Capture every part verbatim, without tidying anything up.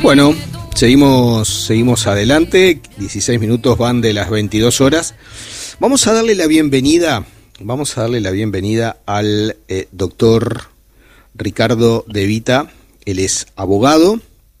Bueno, seguimos, seguimos adelante, dieciséis minutos van de las veintidós horas. Vamos a darle la bienvenida, vamos a darle la bienvenida al eh, doctor Ricardo De Vita. Él es abogado,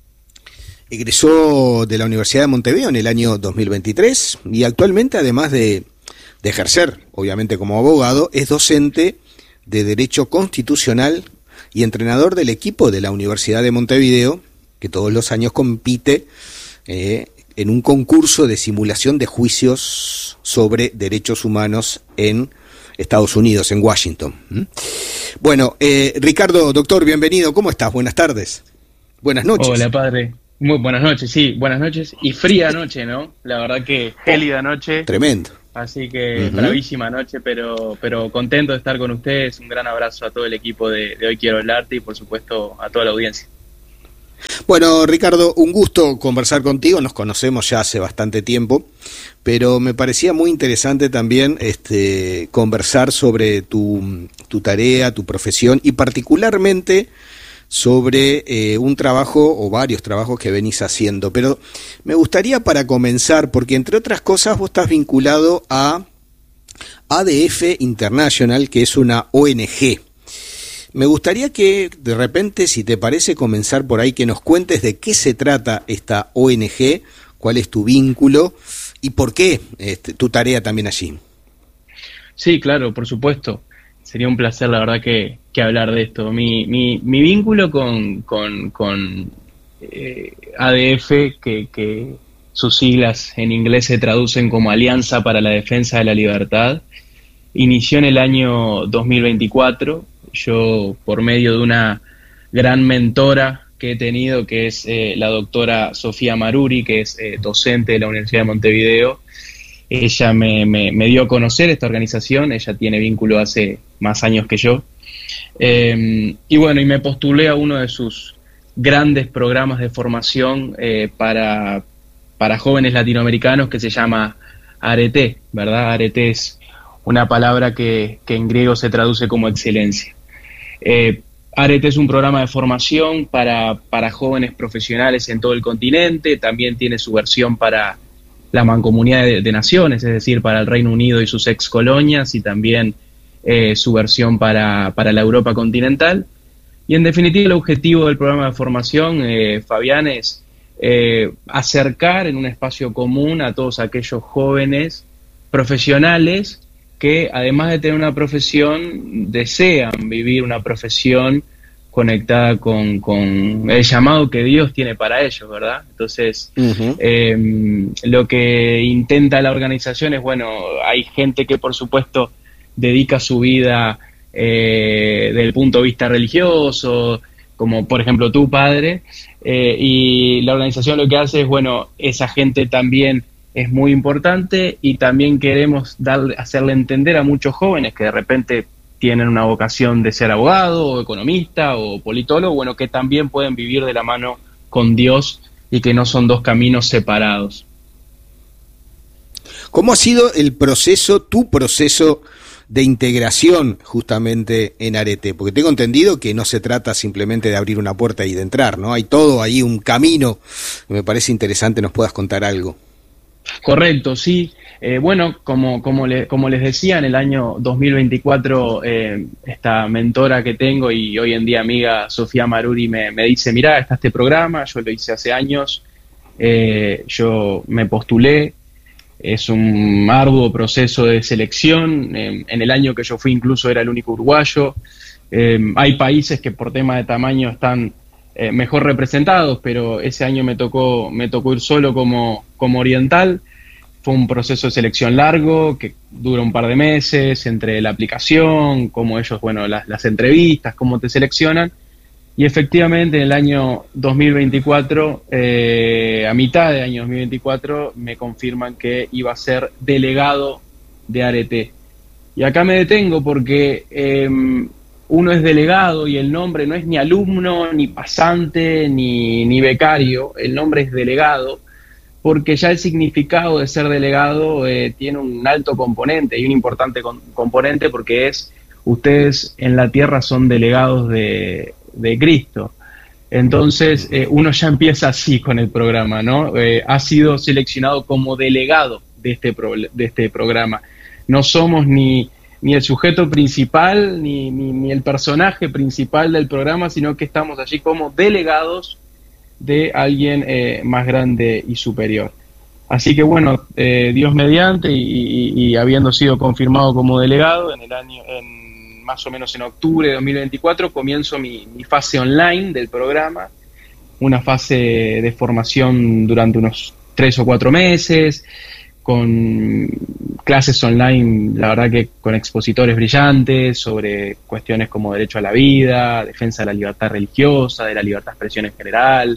egresó de la Universidad de Montevideo en el año dos mil veintitrés y actualmente, además de, de ejercer, obviamente como abogado, es docente de Derecho Constitucional y entrenador del equipo de la Universidad de Montevideo, que todos los años compite eh, en un concurso de simulación de juicios sobre derechos humanos en Estados Unidos, en Washington. ¿Mm? Bueno, eh, Ricardo, doctor, bienvenido. ¿Cómo estás? Buenas tardes. Buenas noches. Hola, padre. Muy buenas noches, sí, buenas noches. Y fría noche, ¿no? La verdad que gélida noche. Tremendo. Así que Uh-huh. bravísima noche, pero pero contento de estar con ustedes. Un gran abrazo a todo el equipo de, de Hoy Quiero Hablarte y, por supuesto, a toda la audiencia. Bueno, Ricardo, un gusto conversar contigo. Nos conocemos ya hace bastante tiempo, pero me parecía muy interesante también este, conversar sobre tu, tu tarea, tu profesión y particularmente sobre eh, un trabajo o varios trabajos que venís haciendo. Pero me gustaría, para comenzar, porque entre otras cosas vos estás vinculado a A D F International, que es una O N G. Me gustaría que, de repente, si te parece, comenzar por ahí, que nos cuentes de qué se trata esta O N G, cuál es tu vínculo y por qué este, tu tarea también allí. Sí, claro, por supuesto. Sería un placer, la verdad, que, que hablar de esto. Mi, mi, mi vínculo con, con, con eh, A D F, que, que sus siglas en inglés se traducen como Alianza para la Defensa de la Libertad, inició en el año dos mil veinticuatro. Yo, por medio de una gran mentora que he tenido, que es eh, la doctora Sofía Maruri, que es eh, docente de la Universidad de Montevideo, ella me, me, me dio a conocer esta organización. Ella tiene vínculo hace más años que yo. Eh, y bueno, y me postulé a uno de sus grandes programas de formación eh, para, para jóvenes latinoamericanos, que se llama Arete, ¿verdad? Arete es una palabra que, que en griego se traduce como excelencia. Eh, Arete es un programa de formación para, para jóvenes profesionales en todo el continente. También tiene su versión para la Mancomunidad de, de Naciones, es decir, para el Reino Unido y sus ex colonias, y también eh, su versión para, para la Europa continental. Y en definitiva, el objetivo del programa de formación, eh, Fabián, es eh, acercar en un espacio común a todos aquellos jóvenes profesionales que, además de tener una profesión, desean vivir una profesión conectada con, con el llamado que Dios tiene para ellos, ¿verdad? Entonces, uh-huh. eh, lo que intenta la organización es, bueno, hay gente que, por supuesto, dedica su vida eh, desde el punto de vista religioso, como por ejemplo tu padre, eh, y la organización lo que hace es, bueno, esa gente también es muy importante, y también queremos darle, hacerle entender a muchos jóvenes que de repente tienen una vocación de ser abogado, o economista, o politólogo, bueno, que también pueden vivir de la mano con Dios y que no son dos caminos separados. ¿Cómo ha sido el proceso, tu proceso de integración justamente en Arete? Porque tengo entendido que no se trata simplemente de abrir una puerta y de entrar, ¿no? Hay todo ahí, un camino, que me parece interesante nos puedas contar algo. Correcto, sí. Eh, bueno, como, como, le, como les decía, en el año dos mil veinticuatro, eh, esta mentora que tengo y hoy en día amiga, Sofía Maruri, me, me dice, mirá, está este programa, yo lo hice hace años, eh, yo me postulé, es un arduo proceso de selección, eh, en el año que yo fui incluso era el único uruguayo, eh, hay países que por tema de tamaño están Eh, mejor representados, pero ese año me tocó me tocó ir solo como, como oriental. Fue un proceso de selección largo que dura un par de meses, entre la aplicación, cómo ellos, bueno, las, las entrevistas, cómo te seleccionan, y efectivamente en el año dos mil veinticuatro, eh, a mitad del año dos mil veinticuatro, me confirman que iba a ser delegado de Arete. Y acá me detengo porque eh, uno es delegado y el nombre no es ni alumno, ni pasante, ni, ni becario, el nombre es delegado, porque ya el significado de ser delegado eh, tiene un alto componente y un importante con, componente, porque es, ustedes en la tierra son delegados de, de Cristo. Entonces, eh, uno ya empieza así con el programa, ¿no? Eh, ha sido seleccionado como delegado de este, pro, de este programa. No somos ni, ni el sujeto principal, ni, ni, ni el personaje principal del programa, sino que estamos allí como delegados de alguien eh, más grande y superior. Así que bueno, eh, Dios mediante, y, y, y habiendo sido confirmado como delegado en el año, en más o menos en octubre de dos mil veinticuatro, comienzo mi, mi fase online del programa, una fase de formación durante unos tres o cuatro meses, con clases online, la verdad que con expositores brillantes sobre cuestiones como derecho a la vida, defensa de la libertad religiosa, de la libertad de expresión en general,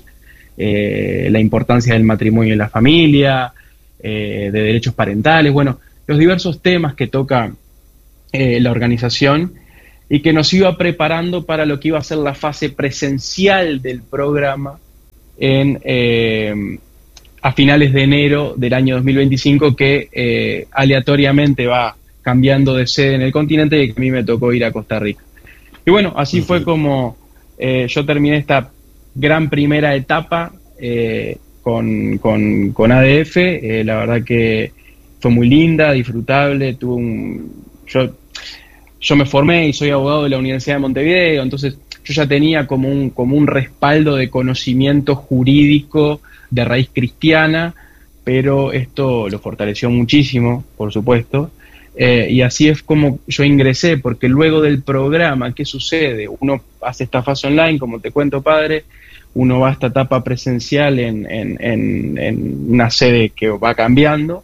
eh, la importancia del matrimonio y la familia, eh, de derechos parentales, bueno, los diversos temas que toca Eh, la organización, y que nos iba preparando para lo que iba a ser la fase presencial del programa en, eh, a finales de enero del año dos mil veinticinco, que eh, aleatoriamente va cambiando de sede en el continente, y que a mí me tocó ir a Costa Rica. Y bueno, así uh-huh. fue como eh, yo terminé esta gran primera etapa eh, con, con, con A D F. Eh, la verdad que fue muy linda, disfrutable, tuve un... Yo, yo me formé y soy abogado de la Universidad de Montevideo, entonces yo ya tenía como un, como un respaldo de conocimiento jurídico de raíz cristiana, pero esto lo fortaleció muchísimo, por supuesto, eh, y así es como yo ingresé, porque luego del programa, ¿qué sucede? Uno hace esta fase online, como te cuento, padre, uno va a esta etapa presencial en, en, en, en una sede que va cambiando,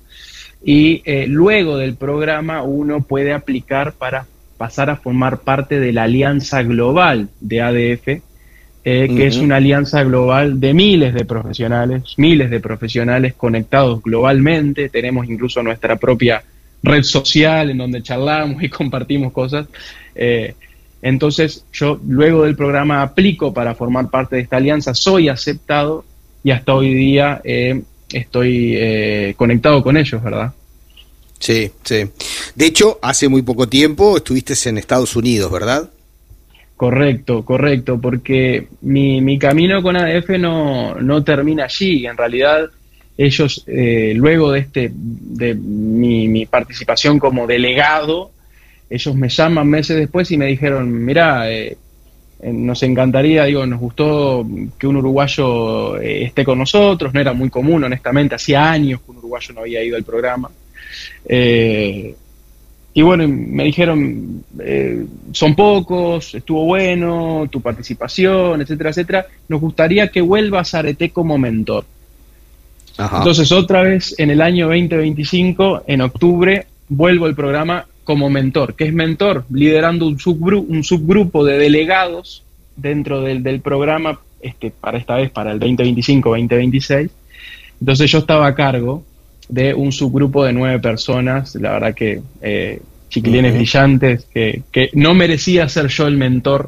y eh, luego del programa uno puede aplicar para pasar a formar parte de la Alianza Global de A D F, eh, que uh-huh. es una alianza global de miles de profesionales, miles de profesionales conectados globalmente. Tenemos incluso nuestra propia red social en donde charlamos y compartimos cosas. Eh, entonces yo luego del programa aplico para formar parte de esta alianza, soy aceptado y hasta hoy día eh, estoy eh, conectado con ellos, ¿verdad? Sí, sí. De hecho, hace muy poco tiempo estuviste en Estados Unidos, ¿verdad? Correcto, correcto, porque mi, mi camino con A D F no, no termina allí. En realidad, ellos, eh, luego de este de mi, mi participación como delegado, ellos me llaman meses después y me dijeron, mirá, eh, nos encantaría, digo, nos gustó que un uruguayo eh, esté con nosotros, no era muy común, honestamente, hacía años que un uruguayo no había ido al programa. Eh, y bueno, me dijeron, eh, son pocos, estuvo bueno, tu participación, etcétera, etcétera, nos gustaría que vuelvas a Arete como mentor. Ajá. Entonces, otra vez, en el año veinte veinticinco, en octubre, vuelvo al programa como mentor. ¿Qué es mentor? Liderando un, subgru un subgrupo de delegados dentro del, del programa, este, para esta vez, para el veinte veinticinco veinte veintiséis. Entonces yo estaba a cargo de un subgrupo de nueve personas, la verdad que eh, chiquilines uh-huh. brillantes, que, que no merecía ser yo el mentor,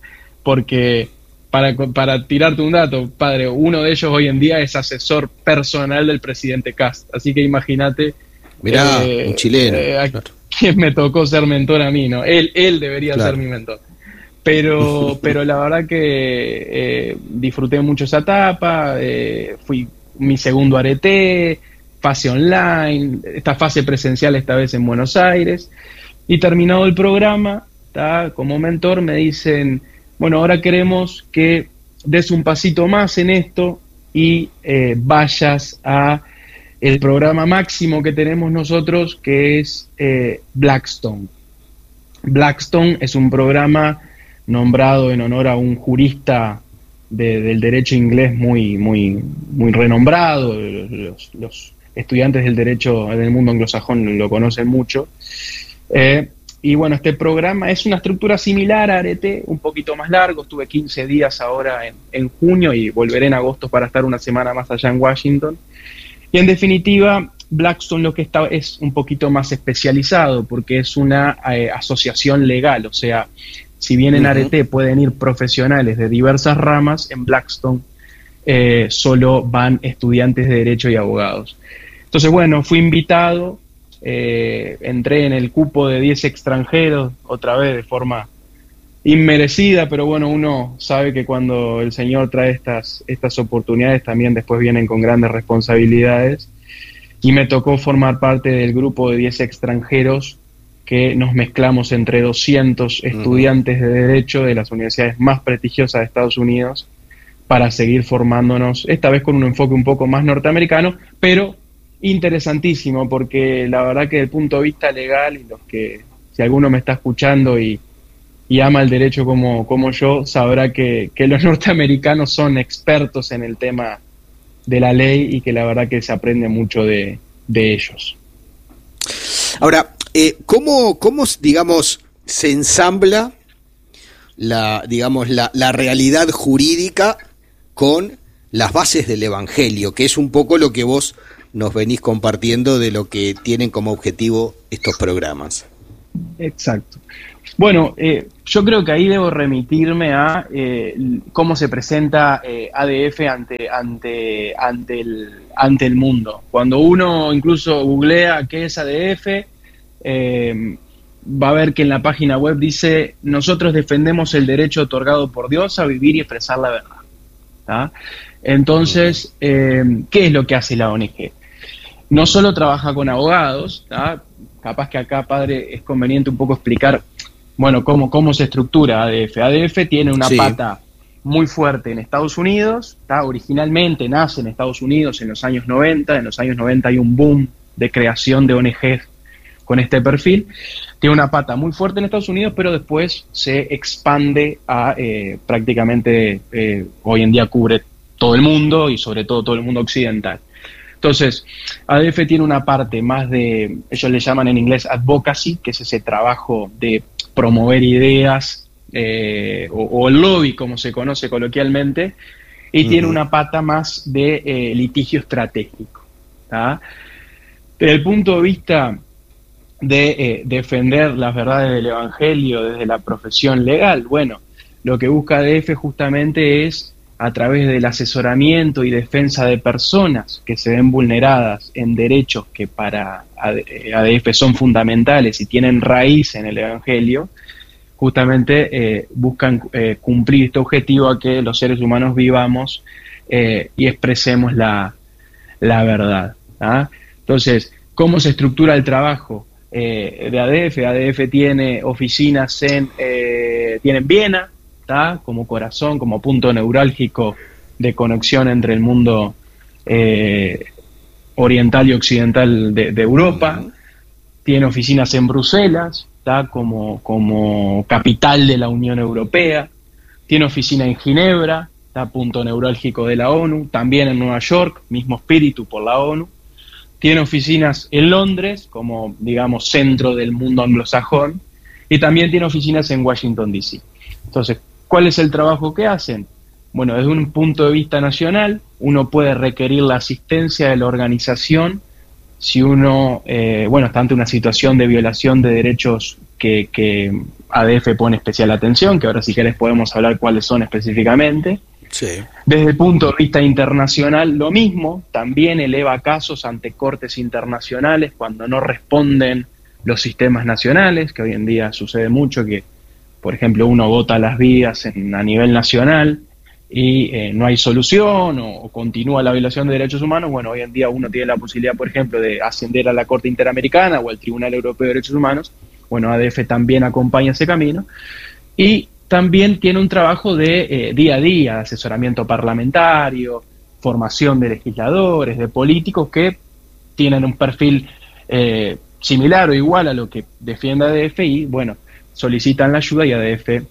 porque para, para tirarte un dato, padre, uno de ellos hoy en día es asesor personal del presidente Kast, así que imagínate. Mirá, eh, un chileno. Eh, a claro. quien me tocó ser mentor a mí, ¿no? Él, él debería claro. ser mi mentor. Pero, pero la verdad que eh, disfruté mucho esa etapa, eh, fui mi segundo arete, fase online, esta fase presencial esta vez en Buenos Aires, y terminado el programa, ¿tá? Como mentor me dicen, bueno, ahora queremos que des un pasito más en esto y eh, vayas a el programa máximo que tenemos nosotros, que es eh, Blackstone. Blackstone es un programa nombrado en honor a un jurista de, del derecho inglés muy, muy, muy renombrado. Los, los estudiantes del derecho del mundo anglosajón lo conocen mucho. Eh, y bueno, este programa es una estructura similar a Arete, un poquito más largo. Estuve quince días ahora en, en junio y volveré en agosto para estar una semana más allá en Washington. Y en definitiva, Blackstone lo que está es un poquito más especializado porque es una eh, asociación legal, o sea, si bien en uh-huh. Arete pueden ir profesionales de diversas ramas, en Blackstone eh, solo van estudiantes de derecho y abogados. Entonces, bueno, fui invitado, eh, entré en el cupo de diez extranjeros, otra vez de forma inmerecida, pero bueno, uno sabe que cuando el Señor trae estas, estas oportunidades también después vienen con grandes responsabilidades, y me tocó formar parte del grupo de diez extranjeros que nos mezclamos entre doscientos estudiantes de Derecho de las universidades más prestigiosas de Estados Unidos para seguir formándonos, esta vez con un enfoque un poco más norteamericano, pero interesantísimo, porque la verdad que desde el punto de vista legal, y los que, si alguno me está escuchando y y ama el derecho como, como yo, sabrá que, que los norteamericanos son expertos en el tema de la ley y que la verdad que se aprende mucho de, de ellos. Ahora, eh, ¿cómo, cómo, digamos, se ensambla la, digamos, la, la realidad jurídica con las bases del Evangelio, que es un poco lo que vos nos venís compartiendo de lo que tienen como objetivo estos programas? Exacto. Bueno, eh, yo creo que ahí debo remitirme a eh, cómo se presenta eh, A D F ante, ante, ante, el, ante el mundo. Cuando uno incluso googlea qué es A D F, eh, va a ver que en la página web dice: nosotros defendemos el derecho otorgado por Dios a vivir y expresar la verdad. ¿tá? Entonces, eh, ¿qué es lo que hace la O N G? No solo trabaja con abogados, ¿tá? Capaz que acá, padre, es conveniente un poco explicar, bueno, cómo, cómo se estructura A D F. A D F tiene una sí. pata muy fuerte en Estados Unidos, ¿tá? Originalmente nace en Estados Unidos en los años noventa, en los años noventa hay un boom de creación de O N Ges con este perfil. Tiene una pata muy fuerte en Estados Unidos, pero después se expande a eh, prácticamente, eh, hoy en día cubre todo el mundo y sobre todo todo el mundo occidental. Entonces, A D F tiene una parte más de, ellos le llaman en inglés advocacy, que es ese trabajo de promover ideas, eh, o, o el lobby, como se conoce coloquialmente, y uh-huh. tiene una pata más de eh, litigio estratégico. ¿tá? Desde el punto de vista de eh, defender las verdades del Evangelio desde la profesión legal, bueno, lo que busca A D F justamente es, a través del asesoramiento y defensa de personas que se ven vulneradas en derechos que para A D F son fundamentales y tienen raíz en el Evangelio, justamente eh, buscan eh, cumplir este objetivo a que los seres humanos vivamos eh, y expresemos la, la verdad. ¿tá? Entonces, ¿cómo se estructura el trabajo eh, de A D F? A D F tiene oficinas en, eh, tiene en Viena, ¿tá? como corazón, como punto neurálgico de conexión entre el mundo eh, oriental y occidental de, de Europa. Uh-huh. Tiene oficinas en Bruselas, ¿tá? como, como capital de la Unión Europea. Tiene oficina en Ginebra, ¿tá? punto neurálgico de la ONU. También en Nueva York, mismo espíritu por la ONU. Tiene oficinas en Londres, como, digamos, centro del mundo anglosajón. Y también tiene oficinas en Washington, D C Entonces, ¿cuál es el trabajo que hacen? Bueno, desde un punto de vista nacional, uno puede requerir la asistencia de la organización si uno, eh, bueno, está ante una situación de violación de derechos que, que A D F pone especial atención, que ahora si querés podemos hablar cuáles son específicamente. Sí. Desde el punto de vista internacional, lo mismo, también eleva casos ante cortes internacionales cuando no responden los sistemas nacionales, que hoy en día sucede mucho que, por ejemplo, uno vota las vías en, a nivel nacional y eh, no hay solución o, o continúa la violación de derechos humanos. Bueno, hoy en día uno tiene la posibilidad, por ejemplo, de ascender a la Corte Interamericana o al Tribunal Europeo de Derechos Humanos. Bueno, A D F también acompaña ese camino. Y también tiene un trabajo de eh, día a día, de asesoramiento parlamentario, formación de legisladores, de políticos que tienen un perfil eh, similar o igual a lo que defiende A D F y, bueno, solicitan la ayuda y A D F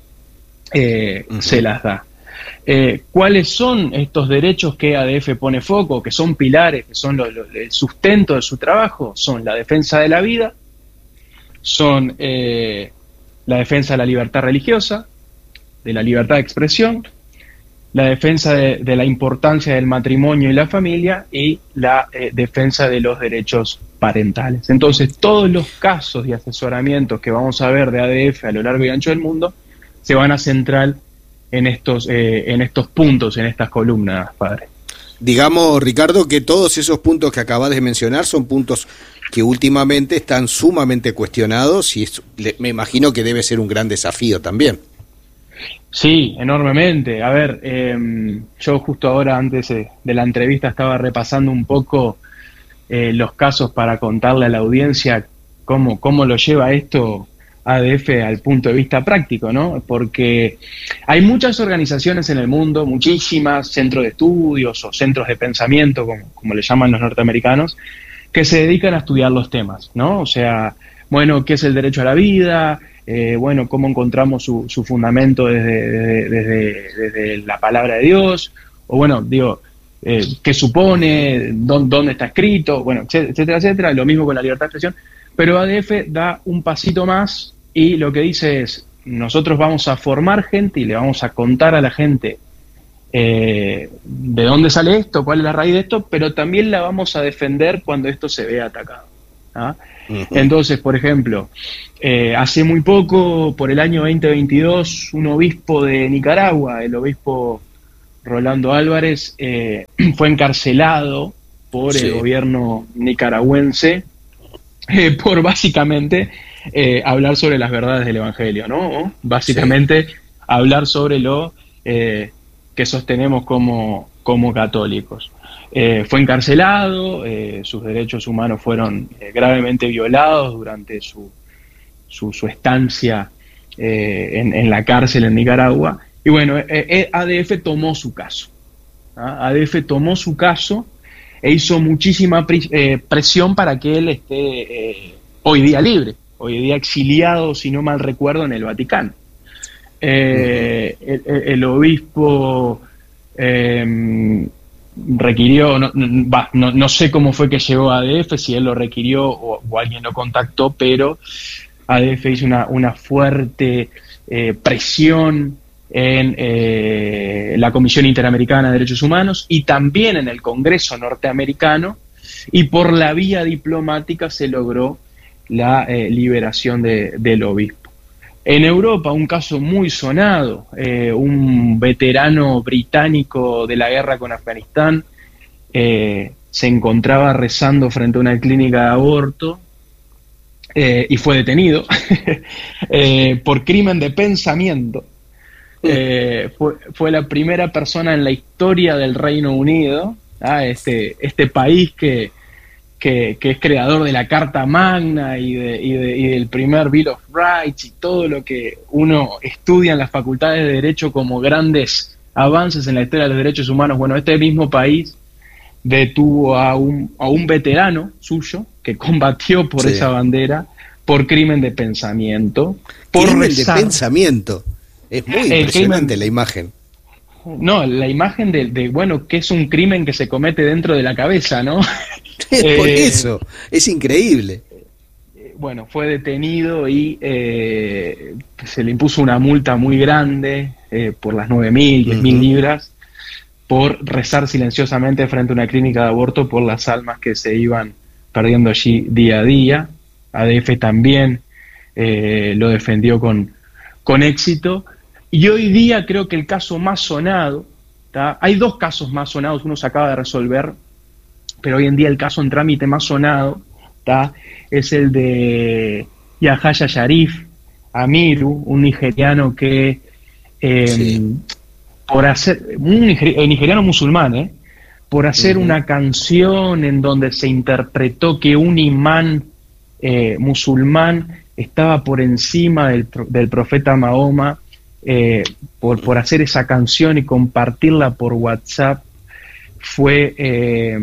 eh, uh-huh. se las da. Eh, ¿Cuáles son estos derechos que A D F pone foco, que son pilares, que son lo, lo, el sustento de su trabajo? Son la defensa de la vida, son eh, la defensa de la libertad religiosa, de la libertad de expresión, la defensa de, de la importancia del matrimonio y la familia y la eh, defensa de los derechos parentales. Entonces, todos los casos de asesoramiento que vamos a ver de A D F a lo largo y ancho del mundo se van a centrar en estos, eh, en estos puntos, en estas columnas, padre. Digamos, Ricardo, que todos esos puntos que acabas de mencionar son puntos que últimamente están sumamente cuestionados y es, me imagino que debe ser un gran desafío también. Sí, enormemente. A ver, eh, yo justo ahora antes eh, de la entrevista estaba repasando un poco eh, los casos para contarle a la audiencia cómo, cómo lo lleva esto A D F al punto de vista práctico, ¿no? Porque hay muchas organizaciones en el mundo, muchísimas, centros de estudios o centros de pensamiento, como, como le llaman los norteamericanos, que se dedican a estudiar los temas, ¿no? O sea, bueno, ¿qué es el derecho a la vida? Eh, bueno, ¿cómo encontramos su, su fundamento desde, desde, desde, desde la palabra de Dios? O bueno, digo, eh, ¿qué supone? ¿Dónde, ¿Dónde está escrito? Bueno, etcétera, etcétera. Lo mismo con la libertad de expresión. Pero A D F da un pasito más y lo que dice es, nosotros vamos a formar gente y le vamos a contar a la gente eh, de dónde sale esto, cuál es la raíz de esto, pero también la vamos a defender cuando esto se vea atacado. ¿Ah? Uh-huh. Entonces, por ejemplo, eh, hace muy poco, por el año veinte veintidós, un obispo de Nicaragua, el obispo Rolando Álvarez, eh, fue encarcelado por sí. el gobierno nicaragüense eh, por básicamente eh, hablar sobre las verdades del Evangelio, ¿no? Básicamente sí. hablar sobre lo eh, que sostenemos como, como católicos. Eh, fue encarcelado, eh, sus derechos humanos fueron eh, gravemente violados durante su, su, su estancia eh, en, en la cárcel en Nicaragua. Y bueno, eh, eh, A D F tomó su caso. ¿ah? A D F tomó su caso e hizo muchísima pri- eh, presión para que él esté eh, hoy día libre, hoy día exiliado, si no mal recuerdo, en el Vaticano. Eh, uh-huh. el, el obispo... Eh, requirió, no, no, no sé cómo fue que llegó a A D F, si él lo requirió o, o alguien lo contactó, pero A D F hizo una, una fuerte eh, presión en eh, la Comisión Interamericana de Derechos Humanos y también en el Congreso norteamericano, y por la vía diplomática se logró la eh, liberación de, del obispo. En Europa, un caso muy sonado, eh, un veterano británico de la guerra con Afganistán eh, se encontraba rezando frente a una clínica de aborto eh, y fue detenido eh, por crimen de pensamiento. Eh, fue, fue la primera persona en la historia del Reino Unido, ¿ah? este, este país que... Que, que es creador de la Carta Magna y, de, y, de, y del primer Bill of Rights y todo lo que uno estudia en las facultades de Derecho como grandes avances en la historia de los derechos humanos. Bueno, este mismo país detuvo a un, a un veterano suyo que combatió por sí. esa bandera por crimen de pensamiento. Por crimen rezar. de pensamiento. Es muy impresionante crimen, la imagen. No, la imagen de, de, bueno, que es un crimen que se comete dentro de la cabeza, ¿no? Es por eh, eso, es increíble. Bueno, fue detenido y eh, se le impuso una multa muy grande eh, por las nueve mil, diez mil uh-huh. libras por rezar silenciosamente frente a una clínica de aborto por las almas que se iban perdiendo allí día a día. A D F también eh, lo defendió con, con éxito. Y hoy día creo que el caso más sonado, ¿tá? Hay dos casos más sonados, uno se acaba de resolver, pero hoy en día el caso en trámite más sonado, ¿tá? Es el de Yahya Sharif Amiru, un nigeriano que eh, sí. por hacer, un nigeriano musulmán, ¿eh? por hacer uh-huh. una canción en donde se interpretó que un imán eh, musulmán estaba por encima del, del profeta Mahoma, eh, por, por hacer esa canción y compartirla por WhatsApp, fue eh,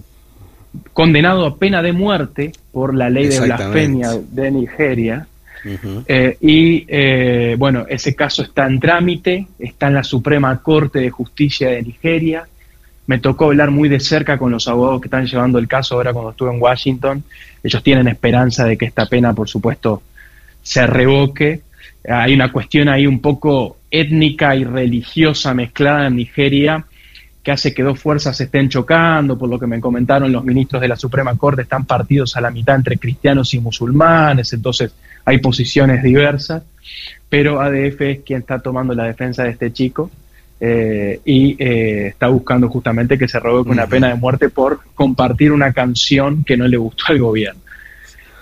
condenado a pena de muerte por la ley de blasfemia de Nigeria. Uh-huh. eh, y eh, bueno, ese caso está en trámite, está en la Suprema Corte de Justicia de Nigeria. Me tocó hablar muy de cerca con los abogados que están llevando el caso ahora cuando estuve en Washington. Ellos tienen esperanza de que esta pena, por supuesto, se revoque. Hay una cuestión ahí un poco étnica y religiosa mezclada en Nigeria que hace que dos fuerzas se estén chocando. Por lo que me comentaron los ministros de la Suprema Corte, están partidos a la mitad entre cristianos y musulmanes, entonces hay posiciones diversas, pero A D F es quien está tomando la defensa de este chico eh, y eh, está buscando justamente que se revoque uh-huh. una pena de muerte por compartir una canción que no le gustó al gobierno.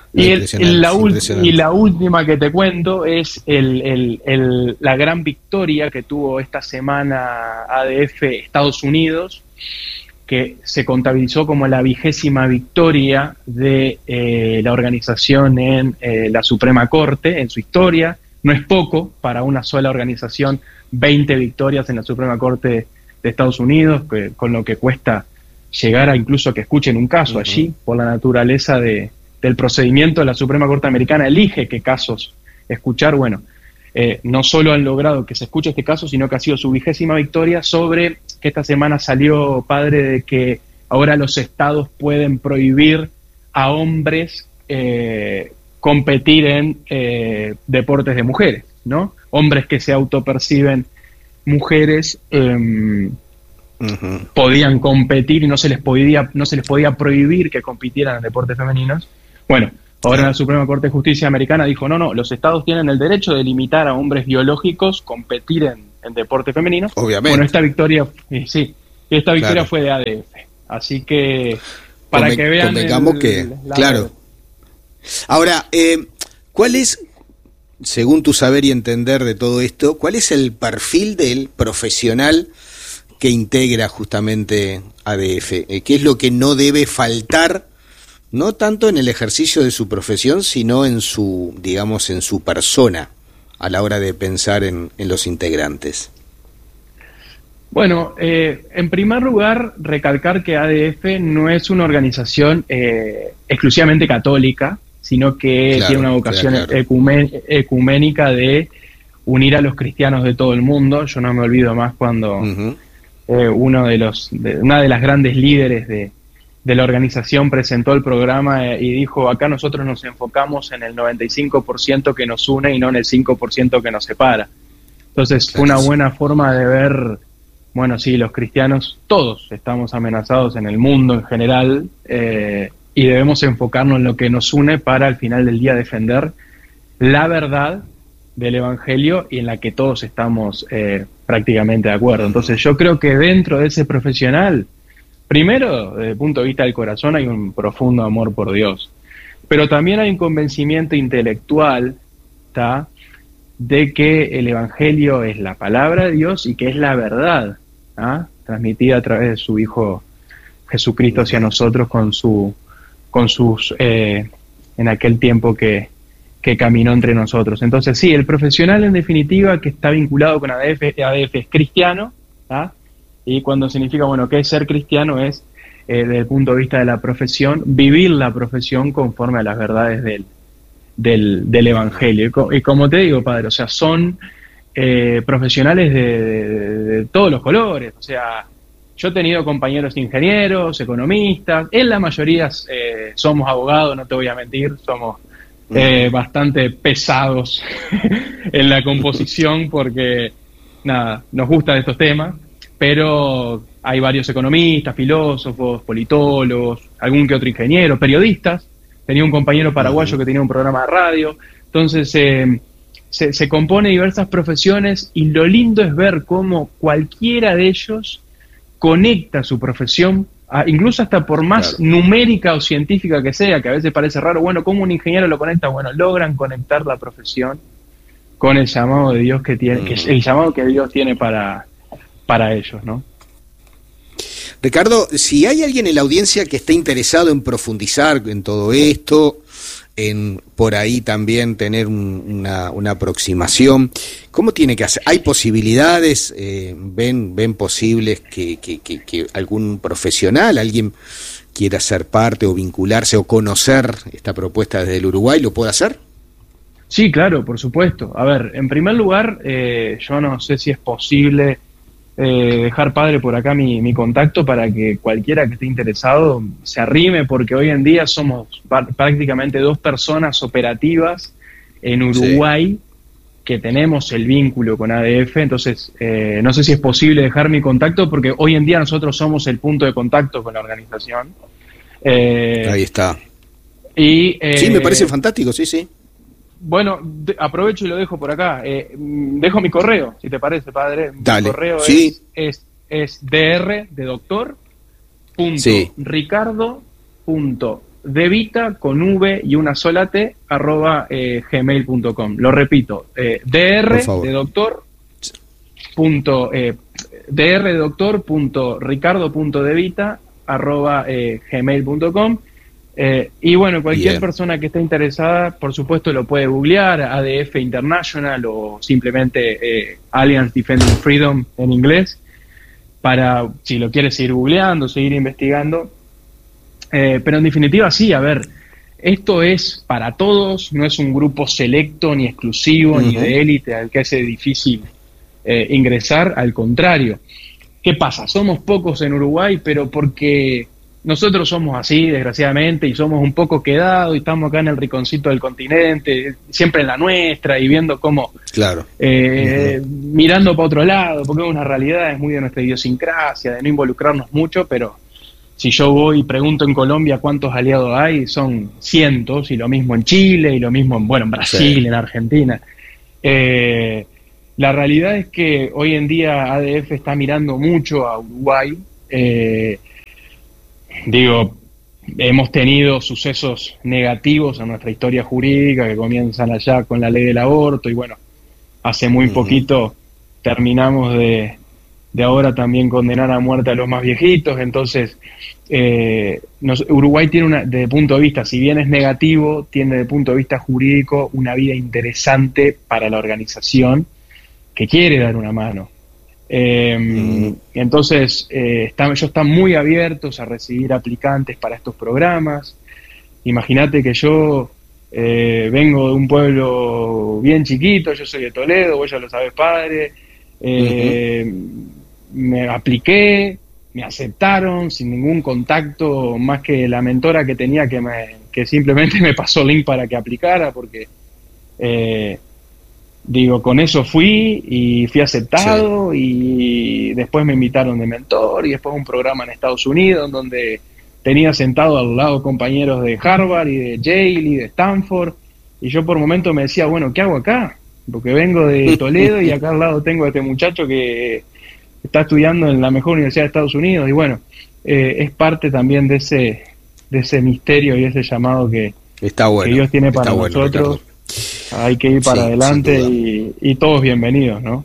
Y, el, el, la y la última que te cuento es el, el, el, la gran victoria que tuvo esta semana A D F Estados Unidos, que se contabilizó como la vigésima victoria de eh, la organización en eh, la Suprema Corte en su historia. No es poco para una sola organización, veinte victorias en la Suprema Corte de Estados Unidos, que, con lo que cuesta llegar a incluso que escuchen un caso uh-huh. allí, por la naturaleza de del procedimiento de la Suprema Corte Americana, elige qué casos escuchar. Bueno, eh, no solo han logrado que se escuche este caso, sino que ha sido su vigésima victoria sobre que esta semana salió, padre, de que ahora los estados pueden prohibir a hombres eh, competir en eh, deportes de mujeres, ¿no? Hombres que se autoperciben mujeres eh, uh-huh. podían competir y no se les podía, no se les podía prohibir que compitieran en deportes femeninos. Bueno, ahora la Suprema Corte de Justicia americana dijo, no, no, los estados tienen el derecho de limitar a hombres biológicos competir en, en deporte femenino. Obviamente. Bueno, esta victoria, eh, sí, esta victoria claro. fue de A D F. Así que, para Conven- que vean... Convengamos el, que, la claro. Red. Ahora, eh, ¿cuál es, según tu saber y entender de todo esto, cuál es el perfil del profesional que integra justamente A D F? Eh, ¿Qué es lo que no debe faltar? No tanto en el ejercicio de su profesión, sino en su, digamos, en su persona, a la hora de pensar en, en los integrantes. Bueno, eh, en primer lugar, recalcar que A D F no es una organización eh, exclusivamente católica, sino que claro, tiene una vocación claro. ecumen, ecuménica de unir a los cristianos de todo el mundo. Yo no me olvido más cuando uh-huh. eh, uno de los, de, una de las grandes líderes de de la organización presentó el programa y dijo, acá nosotros nos enfocamos en el noventa y cinco por ciento que nos une y no en el cinco por ciento que nos separa. Entonces fue una buena forma de ver, bueno, sí, los cristianos, todos estamos amenazados en el mundo en general, eh, y debemos enfocarnos en lo que nos une para al final del día defender la verdad del Evangelio y en la que todos estamos eh, prácticamente de acuerdo. Entonces yo creo que dentro de ese profesional, primero, desde el punto de vista del corazón, hay un profundo amor por Dios, pero también hay un convencimiento intelectual, ¿tá?, de que el Evangelio es la palabra de Dios y que es la verdad, ¿ah?, transmitida a través de su Hijo Jesucristo hacia nosotros con su, con sus, eh, en aquel tiempo que, que caminó entre nosotros. Entonces, sí, el profesional en definitiva que está vinculado con A D F, A D F es cristiano, ¿ah?, y cuando significa, bueno, ¿qué es ser cristiano? Es, eh, desde el punto de vista de la profesión, vivir la profesión conforme a las verdades del, del, del Evangelio. Y, co- y como te digo, padre, o sea, son eh, profesionales de, de, de todos los colores. O sea, yo he tenido compañeros ingenieros, economistas, en la mayoría eh, somos abogados, no te voy a mentir, somos eh, bastante pesados en la composición porque, nada, nos gustan estos temas. Pero hay varios economistas, filósofos, politólogos, algún que otro ingeniero, periodistas. Tenía un compañero paraguayo que tenía un programa de radio. Entonces, eh, se, se compone de diversas profesiones y lo lindo es ver cómo cualquiera de ellos conecta su profesión, a, incluso hasta por más claro. numérica o científica que sea, que a veces parece raro. Bueno, ¿cómo un ingeniero lo conecta? Bueno, logran conectar la profesión con el llamado de Dios que tiene, mm. que el llamado que Dios tiene para... para ellos, ¿no? Ricardo, si hay alguien en la audiencia que esté interesado en profundizar en todo esto, en por ahí también tener un, una, una aproximación, ¿cómo tiene que hacer? ¿Hay posibilidades? Eh, ¿Ven ven posibles que, que, que, que algún profesional, alguien quiera ser parte o vincularse o conocer esta propuesta desde el Uruguay, lo pueda hacer? Sí, claro, por supuesto. A ver, en primer lugar, eh, yo no sé si es posible eh, dejar, padre, por acá mi, mi contacto para que cualquiera que esté interesado se arrime, porque hoy en día somos prácticamente dos personas operativas en Uruguay, sí, que tenemos el vínculo con A D F. Entonces eh, no sé si es posible dejar mi contacto, porque hoy en día nosotros somos el punto de contacto con la organización. Eh, Ahí está. Y, eh, sí, me parece fantástico, sí, sí. Bueno, de, aprovecho y lo dejo por acá. Eh, dejo mi correo, si te parece, padre. Dale. Mi correo sí. es, es, es dr de doctor punto sí. ricardo punto devita con V y una sola T arroba eh, gmail punto com. Lo repito, eh, dr de doctor punto eh, dr de doctor punto ricardo punto devita arroba eh, gmail punto com. Eh, y bueno, cualquier Bien. persona que esté interesada, por supuesto, lo puede googlear, A D F International o simplemente eh, Alliance Defending Freedom en inglés, para si lo quiere seguir googleando, seguir investigando. Eh, pero en definitiva, sí, a ver, esto es para todos, no es un grupo selecto, ni exclusivo, uh-huh. ni de élite al que hace difícil eh, ingresar, al contrario. ¿Qué pasa? Somos pocos en Uruguay, pero porque nosotros somos así, desgraciadamente, y somos un poco quedados, y estamos acá en el rinconcito del continente, siempre en la nuestra, y viendo cómo, claro. eh, uh-huh. mirando para otro lado, porque es una realidad, es muy de nuestra idiosincrasia, de no involucrarnos mucho, pero si yo voy y pregunto en Colombia cuántos aliados hay, son cientos, y lo mismo en Chile, y lo mismo en, bueno, en Brasil, sí. en Argentina. Eh, la realidad es que hoy en día A D F está mirando mucho a Uruguay. Eh, digo, hemos tenido sucesos negativos en nuestra historia jurídica que comienzan allá con la ley del aborto, y bueno, hace muy uh-huh. poquito terminamos de, de ahora también condenar a muerte a los más viejitos. Entonces eh, nos, Uruguay tiene una, desde el punto de vista, si bien es negativo, tiene desde el punto de vista jurídico una vida interesante para la organización que quiere dar una mano. Eh, mm. Entonces, eh, están, ellos están muy abiertos a recibir aplicantes para estos programas. Imagínate que yo eh, vengo de un pueblo bien chiquito, yo soy de Toledo, vos ya lo sabés, padre. Eh, uh-huh. Me apliqué, me aceptaron sin ningún contacto, más que la mentora que tenía que, me, que simplemente me pasó el link para que aplicara, porque... Eh, Digo, con eso fui y fui aceptado, sí. y después me invitaron de mentor, y después un programa en Estados Unidos donde tenía sentado al lado compañeros de Harvard y de Yale y de Stanford, y yo por momentos me decía, bueno, ¿qué hago acá? Porque vengo de Toledo y acá al lado tengo a este muchacho que está estudiando en la mejor universidad de Estados Unidos, y bueno, eh, es parte también de ese, de ese misterio y ese llamado que, está bueno, que Dios tiene para bueno, nosotros. Ricardo. Hay que ir para sí, adelante y, y todos bienvenidos, ¿no?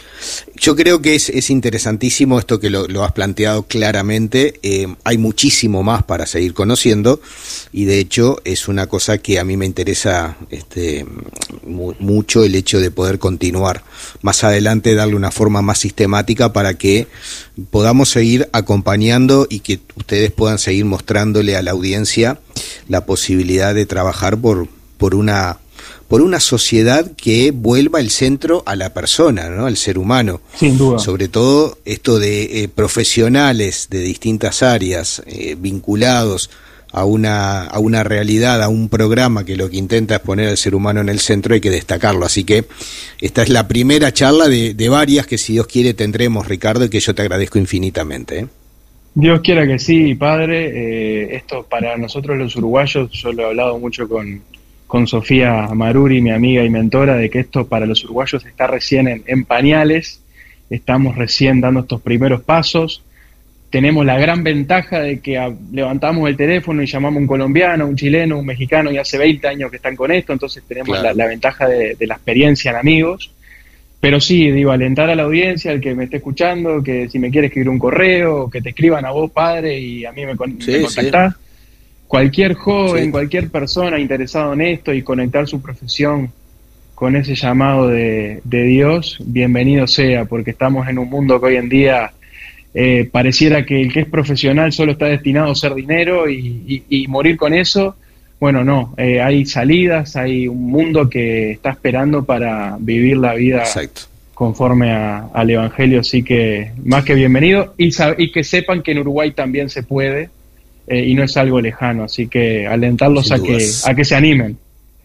Yo creo que es, es interesantísimo esto que lo, lo has planteado claramente. Eh, hay muchísimo más para seguir conociendo, y de hecho es una cosa que a mí me interesa este, mu- mucho, el hecho de poder continuar más adelante, darle una forma más sistemática para que podamos seguir acompañando y que ustedes puedan seguir mostrándole a la audiencia la posibilidad de trabajar por, por una... por una sociedad que vuelva el centro a la persona, ¿no? Al ser humano. Sin duda. Sobre todo esto de eh, profesionales de distintas áreas eh, vinculados a una a una realidad, a un programa que lo que intenta es poner al ser humano en el centro, hay que destacarlo. Así que esta es la primera charla de, de varias que, si Dios quiere, tendremos, Ricardo, y que yo te agradezco infinitamente, ¿eh? Dios quiera que sí, padre. Eh, esto para nosotros los uruguayos, yo lo he hablado mucho con con Sofía Maruri, mi amiga y mentora, de que esto para los uruguayos está recién en, en pañales, estamos recién dando estos primeros pasos. Tenemos la gran ventaja de que a, levantamos el teléfono y llamamos a un colombiano, un chileno, un mexicano, y hace veinte años que están con esto, entonces tenemos claro. la, la ventaja de, de la experiencia en amigos. Pero sí, digo, alentar a la audiencia, al que me esté escuchando, que si me quiere escribir un correo, que te escriban a vos, padre, y a mí me, con, sí, me contactás. Sí. Cualquier joven, sí. cualquier persona interesado en esto y conectar su profesión con ese llamado de, de Dios, bienvenido sea, porque estamos en un mundo que hoy en día eh, pareciera que el que es profesional solo está destinado a hacer dinero y, y, y morir con eso. Bueno, no, eh, hay salidas, hay un mundo que está esperando para vivir la vida Exacto. conforme a, al Evangelio, así que más que bienvenido, y, y que sepan que en Uruguay también se puede. Eh, y no es algo lejano, así que alentarlos a que, a que se animen.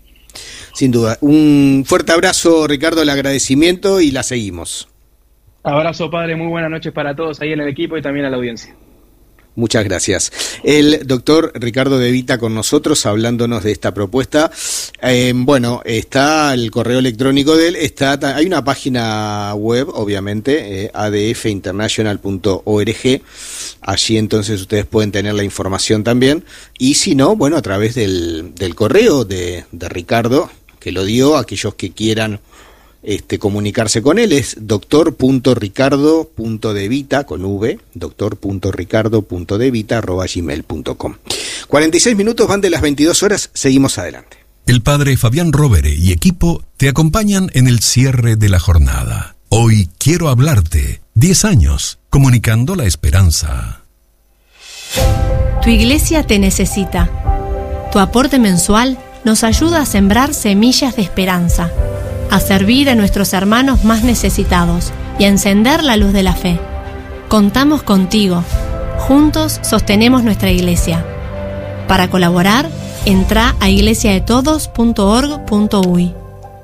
Sin duda. Un fuerte abrazo, Ricardo, el agradecimiento, y la seguimos. Abrazo, padre, muy buenas noches para todos ahí en el equipo y también a la audiencia. Muchas gracias. El doctor Ricardo De Vita con nosotros hablándonos de esta propuesta. Eh, bueno, está el correo electrónico de él, está, hay una página web, obviamente, eh, a d f international punto org. Allí entonces ustedes pueden tener la información también. Y si no, bueno, a través del, del correo de, de Ricardo, que lo dio, aquellos que quieran Este, comunicarse con él es doctor punto ricardo punto devita con v, doctor punto ricardo punto devita arroba gmail punto com. cuarenta y seis minutos van de las veintidós horas, seguimos adelante. El padre Fabián Rovere y equipo te acompañan en el cierre de la jornada. Hoy quiero hablarte, diez años, comunicando la esperanza. Tu iglesia te necesita. Tu aporte mensual nos ayuda a sembrar semillas de esperanza, a servir a nuestros hermanos más necesitados y a encender la luz de la fe. Contamos contigo. Juntos sostenemos nuestra iglesia. Para colaborar, entra a iglesia de todos punto org punto u y.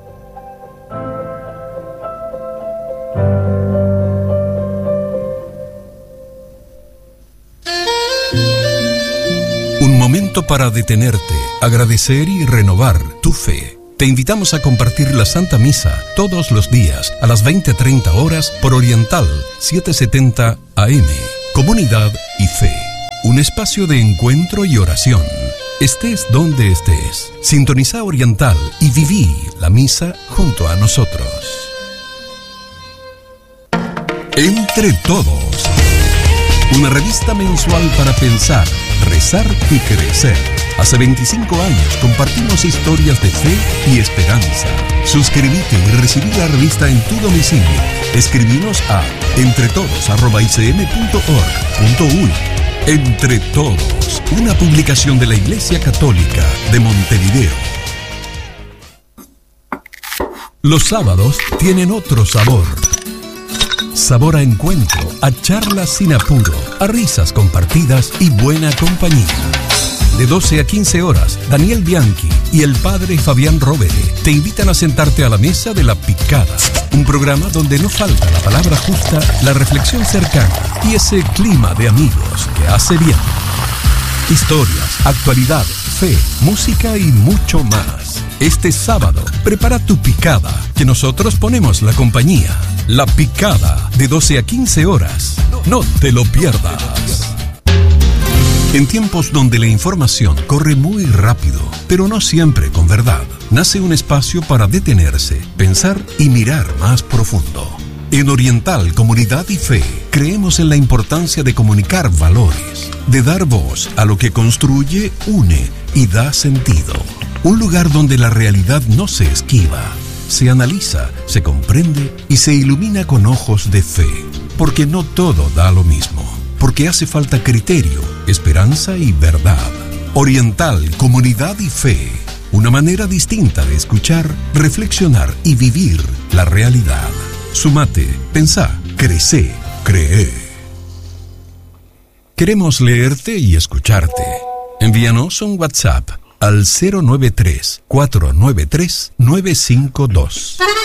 Un momento para detenerte, agradecer y renovar tu fe. Te invitamos a compartir la Santa Misa todos los días a las veinte treinta horas por Oriental setecientos setenta A M. Comunidad y Fe. Un espacio de encuentro y oración. Estés donde estés. Sintoniza Oriental y viví la misa junto a nosotros. Entre Todos. Una revista mensual para pensar, rezar y crecer. Hace veinticinco años compartimos historias de fe y esperanza. Suscríbete y recibí la revista en tu domicilio. Escribinos a entretodos arroba i c m punto org punto u y. Entre Todos, una publicación de la Iglesia Católica de Montevideo. Los sábados tienen otro sabor. Sabor a encuentro, a charlas sin apuro, a risas compartidas y buena compañía. De doce a quince horas, Daniel Bianchi y el padre Fabián Rovere te invitan a sentarte a la mesa de La Picada, un programa donde no falta la palabra justa, la reflexión cercana y ese clima de amigos que hace bien. Historias, actualidad, fe, música y mucho más. Este sábado, prepara tu picada, que nosotros ponemos la compañía. La Picada, de doce a quince horas. No te lo pierdas. En tiempos donde la información corre muy rápido, pero no siempre con verdad, nace un espacio para detenerse, pensar y mirar más profundo. En Oriental Comunidad y Fe, creemos en la importancia de comunicar valores, de dar voz a lo que construye, une y da sentido. Un lugar donde la realidad no se esquiva, se analiza, se comprende y se ilumina con ojos de fe. Porque no todo da lo mismo. Porque hace falta criterio, esperanza y verdad. Oriental, Comunidad y Fe. Una manera distinta de escuchar, reflexionar y vivir la realidad. Sumate, pensá, crecé, cree. Queremos leerte y escucharte. Envíanos un WhatsApp al cero nueve tres, cuatro nueve tres, nueve cinco dos.